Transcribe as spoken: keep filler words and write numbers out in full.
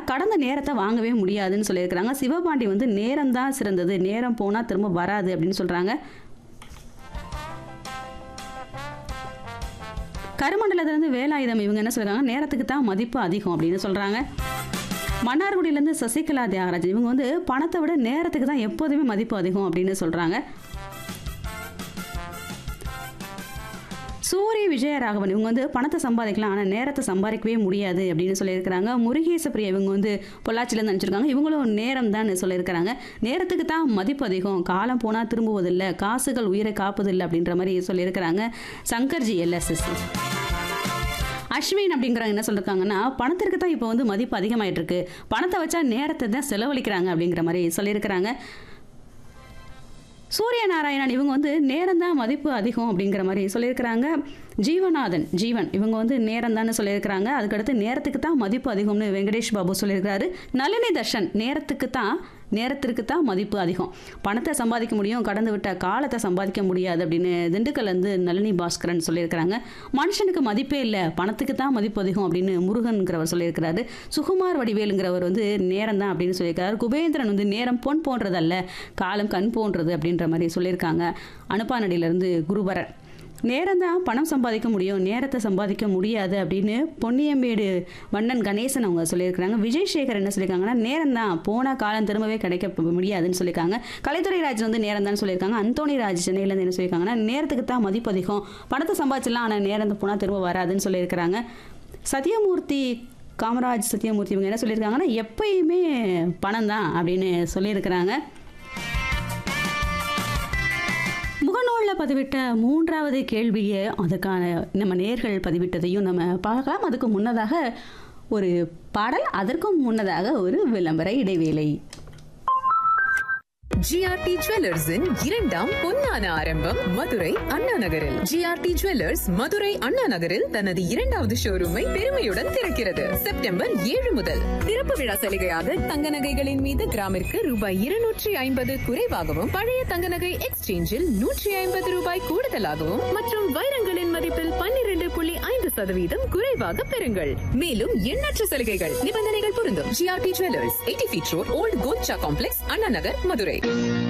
கடந்த நேரத்தை வாங்கவே முடியாதுன்னு சொல்லியிருக்கிறாங்க. சிவபாண்டி வந்து நேரம் தான் சிறந்தது, நேரம் போனா திரும்ப வராது அப்படின்னு சொல்றாங்க. கருமண்டலத்திலிருந்து வேலாயுதம் இவங்க என்ன சொல்றாங்க, நேரத்துக்கு தான் மதிப்பு அதிகம் அப்படின்னு சொல்றாங்க. மன்னார்குடியிலேருந்து சசிகலா தியாகராஜன் இவங்க வந்து பணத்தை விட நேரத்துக்கு தான் எப்போதுமே மதிப்பு அதிகம் அப்படின்னு சொல்றாங்க. சூரிய விஜயராகவன் இவங்க வந்து பணத்தை சம்பாதிக்கலாம், ஆனால் நேரத்தை சம்பாதிக்கவே முடியாது அப்படின்னு சொல்லியிருக்கிறாங்க. முருகேசப்பிரியா இவங்க வந்து பொள்ளாச்சியிலேருந்து நினச்சிருக்காங்க. இவங்களும் நேரம் தான் சொல்லியிருக்கிறாங்க. நேரத்துக்கு தான் மதிப்பு அதிகம், காலம் போனால் திரும்புவதில்லை, காசுகள் உயிரை காப்பதில்லை அப்படின்ற மாதிரி சொல்லியிருக்கிறாங்க. சங்கர்ஜி எல்எஸ்எஸ். அஸ்வின் அப்படிங்கிறவங்க என்ன சொல்லியிருக்காங்கன்னா, பணத்திற்கு தான் இப்போ வந்து மதிப்பு அதிகமாயிட்டு இருக்கு, பணத்தை வச்சா நேரத்தை தான் செலவழிக்கிறாங்க அப்படிங்கிற மாதிரி சொல்லியிருக்கிறாங்க. சூரிய நாராயணன் இவங்க வந்து நேரம் தான் மதிப்பு அதிகம் அப்படிங்கிற மாதிரி சொல்லியிருக்கிறாங்க. ஜீவநாதன் ஜீவன் இவங்க வந்து நேரம் தான் சொல்லியிருக்கிறாங்க. அதுக்கடுத்து நேரத்துக்கு தான் மதிப்பு அதிகம்னு வெங்கடேஷ் பாபு சொல்லியிருக்கிறாரு. நளினி தர்ஷன் நேரத்துக்கு தான் நேரத்திற்கு தான் மதிப்பு அதிகம், பணத்தை சம்பாதிக்க முடியும், கடந்து விட்ட காலத்தை சம்பாதிக்க முடியாது அப்படின்னு திண்டுக்கல்ல இருந்து நளினி பாஸ்கரன் சொல்லியிருக்கிறாங்க. மனுஷனுக்கு மதிப்பே இல்லை, பணத்துக்கு தான் மதிப்பு அதிகம் அப்படின்னு முருகன்கிறவர் சொல்லியிருக்கிறாரு. சுகுமார் வடிவேலுங்கிறவர் வந்து நேரம் தான் அப்படின்னு சொல்லியிருக்காரு. குபேந்திரன் வந்து நேரம் பொன் போன்றதல்ல, காலம் கண் போன்றது அப்படின்ற மாதிரி சொல்லியிருக்காங்க. அனுப்பானடியிலிருந்து குருபரன் நேரம் தான் பணம் சம்பாதிக்க முடியும், நேரத்தை சம்பாதிக்க முடியாது அப்படின்னு பொன்னியம்பேடு வண்ணன் கணேசன் அவங்க சொல்லியிருக்கிறாங்க. விஜய் சேகர் என்ன சொல்லியிருக்காங்கன்னா, நேரம் தான் போனால் காலம் திரும்பவே கிடைக்க முடியாதுன்னு சொல்லியிருக்காங்க. கலைத்துறை ராஜ் வந்து நேரம் தான் சொல்லியிருக்காங்க. அந்தோனி ராஜ் சென்னையிலேருந்து என்ன சொல்லியிருக்காங்கன்னா, நேரத்துக்கு தான் மதிப்பு அதிகம், பணத்தை சம்பாதிச்சிடலாம், ஆனால் நேரம் போனால் திரும்ப வராதுன்னு சொல்லியிருக்கிறாங்க. சத்யமூர்த்தி காமராஜ் சத்யமூர்த்தி இவங்க என்ன சொல்லியிருக்காங்கன்னா, எப்பயுமே பணம் தான் அப்படின்னு சொல்லியிருக்கிறாங்க. முகநூலில் பதிவிட்ட மூன்றாவது கேள்வியை அதற்கான நம்ம நேர்கள் பதிவிட்டதையும் நம்ம பார்க்கலாம். அதுக்கு முன்னதாக ஒரு பாடல், அதற்கும் முன்னதாக ஒரு விளம்பர இடைவேளை. ஜிஆர்டி ஜுவல்லர்ஸின் இரண்டாம் பொன்னான ஆரம்பம் மதுரை அண்ணா நகரில். ஜிஆர்டி ஜுவல்லர்ஸ் மதுரை அண்ணா நகரில் தனது இரண்டாவது ஷோரூமை பெருமையுடன் திறக்கிறது. செப்டம்பர் ஏழு முதல் திறப்பு விழா சலுகையாக தங்க நகைகளின் மீது கிராமிற்கு ரூபாய் இருநூற்றி ஐம்பது குறைவாகவும், பழைய தங்க நகை எக்ஸ்சேஞ்சில் நூற்றி ஐம்பது ரூபாய் கூடுதலாகவும் மற்றும் வைரங்களின் மதிப்பில் பன்னிரண்டு புள்ளி ஐந்து சதவீதம் குறைவாக பெறுங்கள். மேலும் எண்ணற்ற சலுகைகள், நிபந்தனைகள் பொருந்தும். GRT jewellers, eighty feet road, volt Golcha complex, Anna Nagar, Madurai.